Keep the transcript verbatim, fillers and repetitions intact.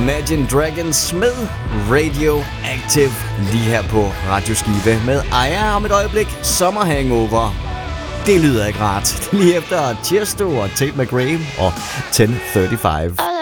Imagine Dragons med Radioactive lige her på Radioskive med Aya om et øjeblik. Summer Hangover. Det lyder ikke rart. Lige efter Tiesto og Tate McRae og ti tredive.